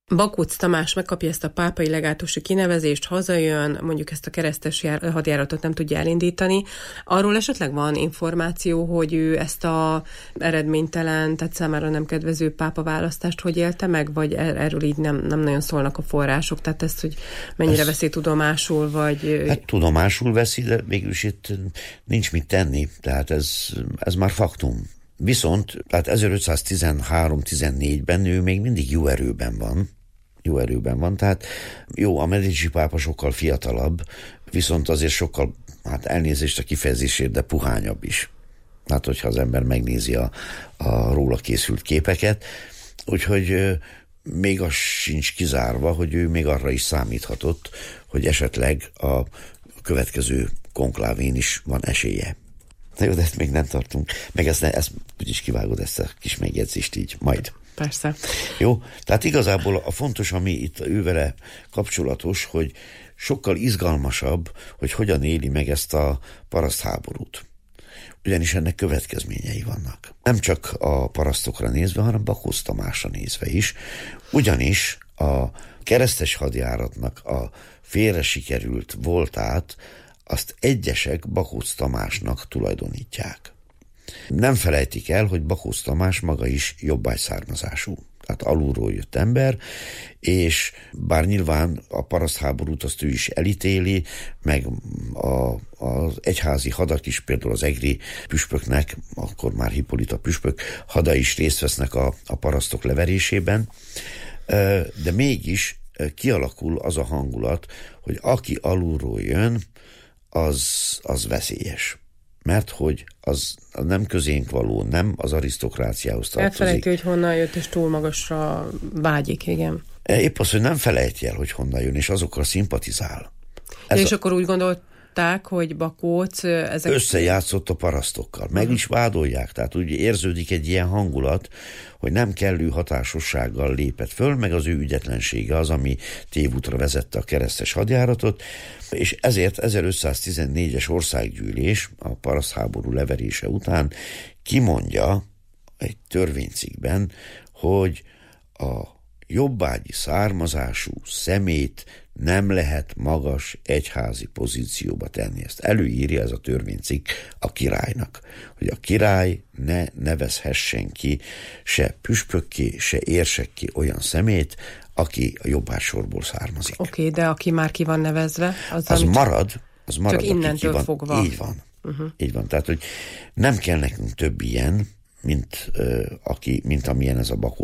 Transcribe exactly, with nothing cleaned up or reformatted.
Bakócz Tamás megkapja ezt a pápai legátusi kinevezést, hazajön, mondjuk ezt a keresztes jár, hadjáratot nem tudja elindítani. Arról esetleg van információ, hogy ő ezt a eredménytelen, tehát számára nem kedvező pápa választást hogy élte meg, vagy erről így nem, nem nagyon szólnak a források, tehát ezt, hogy mennyire ez, veszi tudomásul, vagy... Hát tudomásul veszi, de végülis itt nincs mit tenni, tehát ez, ez már faktum. Viszont, tehát ezerötszáztizenhárom-tizennégyben ő még mindig jó erőben van, jó erőben van, tehát jó, a Medici pápa sokkal fiatalabb, viszont azért sokkal, hát elnézést a kifejezésért, de puhányabb is. Hát, hogyha az ember megnézi a, a róla készült képeket, úgyhogy még az sincs kizárva, hogy ő még arra is számíthatott, hogy esetleg a következő konklávén is van esélye. Na jó, de ezt még nem tartunk. Meg ezt, ezt úgyis kivágod ezt a kis megjegyzést így, majd. Persze. Jó, tehát igazából a fontos, ami itt ővele kapcsolatos, hogy sokkal izgalmasabb, hogy hogyan éli meg ezt a parasztháborút. Ugyanis ennek következményei vannak. Nem csak a parasztokra nézve, hanem Bakócz Tamásra nézve is. Ugyanis a keresztes hadjáratnak a félre sikerült voltát azt egyesek Bakócz Tamásnak tulajdonítják. Nem felejtik el, hogy Bakócz Tamás maga is jobbágy származású, tehát alulról jött ember, és bár nyilván a parasztháborút azt ő is elítéli, meg a, az egyházi hadak is, például az egri püspöknek, akkor már Hippolyta püspök hada is részt vesznek a, a parasztok leverésében, de mégis kialakul az a hangulat, hogy aki alulról jön, az, az veszélyes. Mert hogy az nem közénk való, nem az arisztokráciához tartozik. Elfelejti, hogy honnan jött, és túl magasra vágyik, igen. Épp az, hogy nem felejti el, hogy honnan jön, és azokra szimpatizál. Ez és a... akkor úgy gondolták, hogy Bakócz... Ezek... összejátszott a parasztokkal. Meg is vádolják, tehát úgy érződik egy ilyen hangulat, hogy nem kellő hatásossággal lépett föl, meg az ő ügyetlensége az, ami tévútra vezette a keresztes hadjáratot, és ezért ezerötszáztizennégyes országgyűlés a parasztháború leverése után kimondja egy törvénycikkben, hogy a jobbágyi származású szemét nem lehet magas egyházi pozícióba tenni. Ezt előírja ez a törvénycikk a királynak, hogy a király ne nevezhessen ki se püspökké, se érsekké olyan szemét, aki a jobbágysorból származik. Oké, okay, de aki már ki van nevezve? Az, az marad, az marad, csak innentől van, fogva. Így van. Uh-huh. Így van. Tehát, hogy nem kell nekünk több ilyen, mint, uh, aki, mint amilyen ez a Bakócz